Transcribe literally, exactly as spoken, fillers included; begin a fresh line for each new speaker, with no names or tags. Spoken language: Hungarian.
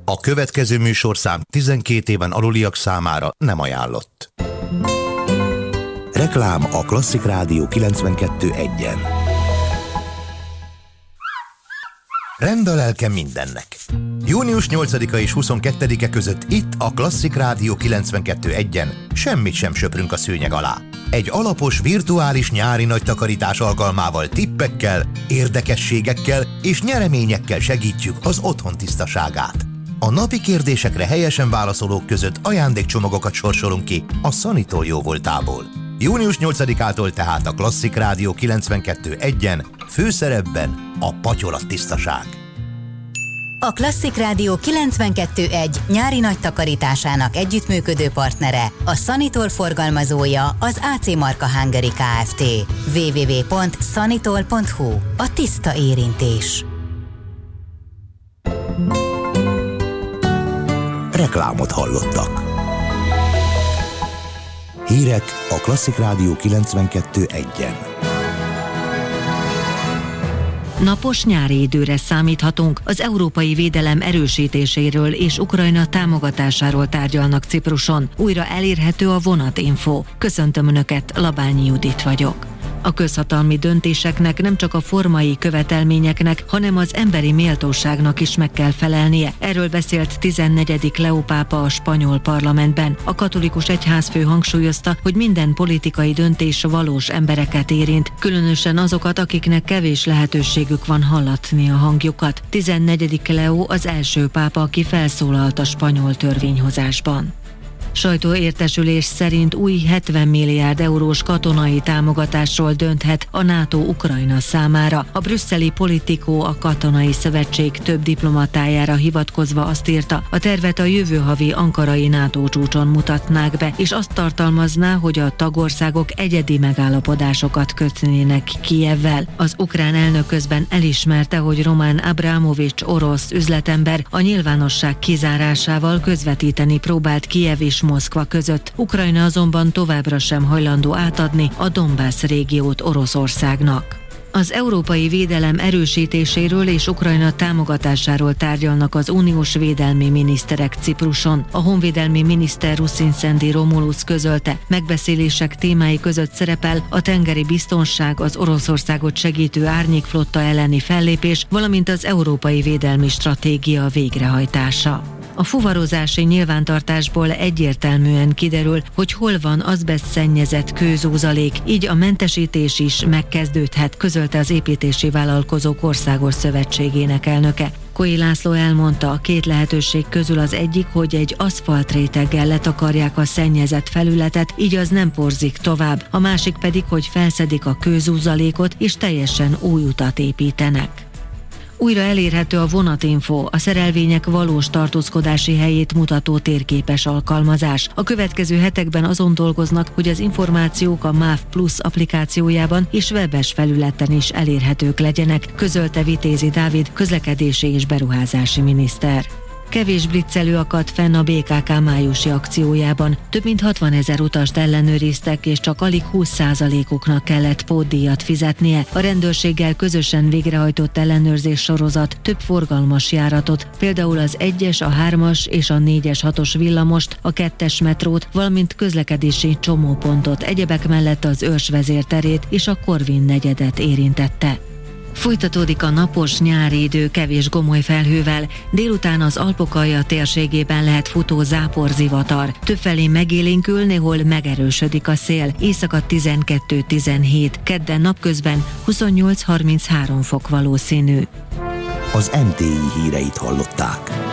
A következő műsorszám tizenkét éven aluliak számára nem ajánlott. Reklám a Klasszik Rádió kilencvenkettő egyen. Rend a lelke mindennek. június nyolcadika és huszonkettedike között itt a Klasszik Rádió kilencvenkettő egyen semmit sem söprünk a szőnyeg alá. Egy alapos virtuális nyári nagy takarítás alkalmával tippekkel, érdekességekkel és nyereményekkel segítjük az otthon tisztaságát. A napi kérdésekre helyesen válaszolók között ajándékcsomagokat sorsolunk ki a Sanitol jóvoltából. június nyolcadikától tehát a Klasszik Rádió kilencvenkettő egyen főszerepben a patyolat tisztaság.
A Klasszik Rádió kilencvenkettő egy nyári nagy takarításának együttműködő partnere, a Sanitol forgalmazója az á cé Marka Hungary Kft. double-u double-u double-u pont sanitol pont hu. A tiszta érintés.
Reklámot hallottak. Hírek a Klasszik Rádió kilencvenkettő egyen.
Napos nyári időre számíthatunk, az európai védelem erősítéséről és Ukrajna támogatásáról tárgyalnak Cipruson. Újra elérhető a vonatinfo. Köszöntöm Önöket, Labányi Judit vagyok. A közhatalmi döntéseknek nem csak a formai követelményeknek, hanem az emberi méltóságnak is meg kell felelnie. Erről beszélt tizennegyedik Leó pápa a spanyol parlamentben. A katolikus egyházfő hangsúlyozta, hogy minden politikai döntés valós embereket érint, különösen azokat, akiknek kevés lehetőségük van hallatni a hangjukat. tizennegyedik Leó az első pápa, aki felszólalt a spanyol törvényhozásban. Sajtóértesülés szerint új hetven milliárd eurós katonai támogatásról dönthet a NATO Ukrajna számára. A brüsszeli Politico, a katonai szövetség több diplomatájára hivatkozva azt írta, a tervet a jövő havi ankarai NATO csúcson mutatnák be, és azt tartalmazná, hogy a tagországok egyedi megállapodásokat kötnének Kijevvel. Az ukrán elnök közben elismerte, hogy Roman Abramovics orosz üzletember a nyilvánosság kizárásával közvetíteni próbált Kijev és Moszkva között. Ukrajna azonban továbbra sem hajlandó átadni a Donbass régiót Oroszországnak. Az európai védelem erősítéséről és Ukrajna támogatásáról tárgyalnak az uniós védelmi miniszterek Cipruson. A honvédelmi miniszter Ruszinszendi Romulus közölte, megbeszélések témái között szerepel a tengeri biztonság, az Oroszországot segítő árnyékflotta elleni fellépés, valamint az európai védelmi stratégia végrehajtása. A fuvarozási nyilvántartásból egyértelműen kiderül, hogy hol van azbeszt szennyezett kőzúzalék, így a mentesítés is megkezdődhet, közölte az Építési Vállalkozók Országos Szövetségének elnöke. Kói László elmondta, a két lehetőség közül az egyik, hogy egy aszfaltréteggel letakarják a szennyezett felületet, így az nem porzik tovább, a másik pedig, hogy felszedik a kőzúzalékot és teljesen új utat építenek. Újra elérhető a vonatinfo, a szerelvények valós tartózkodási helyét mutató térképes alkalmazás. A következő hetekben azon dolgoznak, hogy az információk a MÁV Plus applikációjában és webes felületen is elérhetők legyenek, közölte Vitézi Dávid, közlekedési és beruházási miniszter. Kevés blitzelő akadt fenn a bé ká ká májusi akciójában. Több mint hatvanezer utast ellenőriztek, és csak alig húsz százalékuknak kellett pótdíjat fizetnie. A rendőrséggel közösen végrehajtott ellenőrzés sorozat több forgalmas járatot, például az egyes, a hármas és a négyes hatos villamost, a kettes metrót, valamint közlekedési csomópontot, egyebek mellett az Őrs vezérterét és a Korvin negyedet érintette. Folytatódik a napos nyári idő kevész gomoly felhővel, délután az Alpokalja térségében lehet futó záporzivatar. Többfelé megélénkül, néhol megerősödik a szél, éjszaka tizenkettő tizenhét, kedden napközben huszonnyolc harminchárom fok valószínű.
Az em té i híreit hallották.